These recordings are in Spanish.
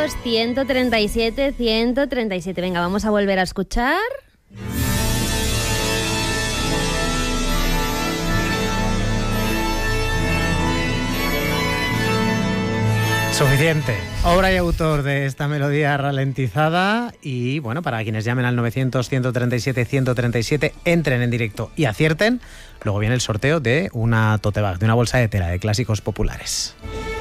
900-137, 137. Venga, vamos a volver a escuchar. Suficiente. Obra y autor de esta melodía ralentizada. Y bueno, para quienes llamen al 900-137, 137, entren en directo y acierten. Luego viene el sorteo de una tote bag, de una bolsa de tela de clásicos populares.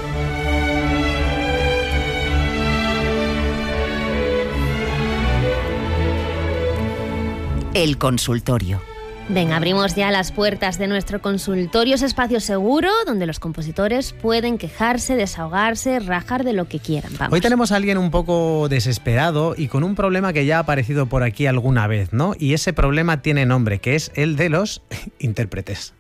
El consultorio. Venga, abrimos ya las puertas de nuestro consultorio, ese espacio seguro donde los compositores pueden quejarse, desahogarse, rajar de lo que quieran. Vamos. Hoy tenemos a alguien un poco desesperado y con un problema que ya ha aparecido por aquí alguna vez, ¿no? Y ese problema tiene nombre, que es el de los intérpretes.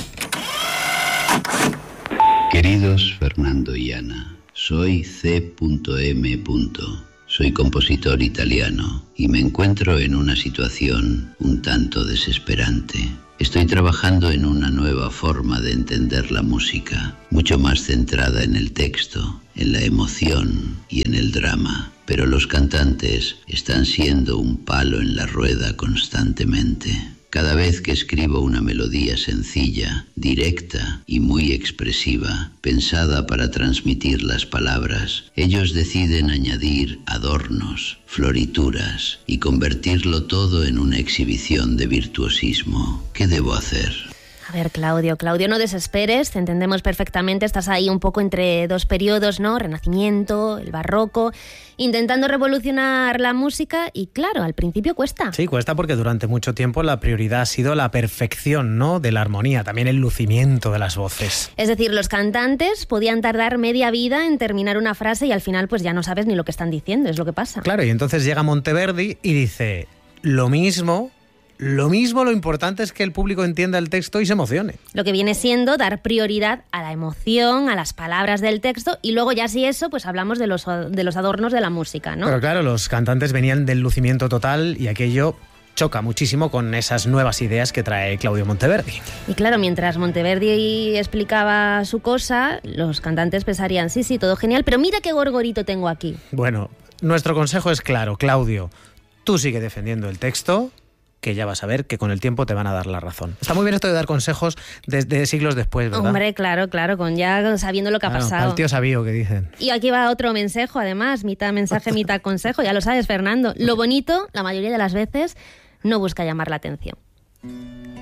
Queridos Fernando y Ana, soy C.M. Soy compositor italiano y me encuentro en una situación un tanto desesperante. Estoy trabajando en una nueva forma de entender la música, mucho más centrada en el texto, en la emoción y en el drama. Pero los cantantes están siendo un palo en la rueda constantemente. Cada vez que escribo una melodía sencilla, directa y muy expresiva, pensada para transmitir las palabras, ellos deciden añadir adornos, florituras y convertirlo todo en una exhibición de virtuosismo. ¿Qué debo hacer? A ver, Claudio, no desesperes, te entendemos perfectamente, estás ahí un poco entre dos periodos, ¿no? Renacimiento, el barroco, intentando revolucionar la música y claro, al principio cuesta. Sí, cuesta porque durante mucho tiempo la prioridad ha sido la perfección, ¿no? De la armonía, también el lucimiento de las voces. Es decir, los cantantes podían tardar media vida en terminar una frase y al final pues ya no sabes ni lo que están diciendo, es lo que pasa. Claro, y entonces llega Monteverdi y dice, lo mismo, lo importante es que el público entienda el texto y se emocione. Lo que viene siendo dar prioridad a la emoción, a las palabras del texto y luego ya si eso, pues hablamos de los adornos de la música, ¿no? Pero claro, los cantantes venían del lucimiento total y aquello choca muchísimo con esas nuevas ideas que trae Claudio Monteverdi. Y claro, mientras Monteverdi explicaba su cosa, los cantantes pensarían, sí, todo genial, pero mira qué gorgorito tengo aquí. Bueno, nuestro consejo es claro, Claudio, tú sigue defendiendo el texto, que ya vas a ver que con el tiempo te van a dar la razón. Está muy bien esto de dar consejos desde siglos después, ¿verdad? Hombre, claro, con ya sabiendo lo que ha pasado. Al tío sabío que dicen. Y aquí va otro mensaje, además, mitad mensaje, mitad consejo, ya lo sabes, Fernando. Lo bonito, la mayoría de las veces, no busca llamar la atención.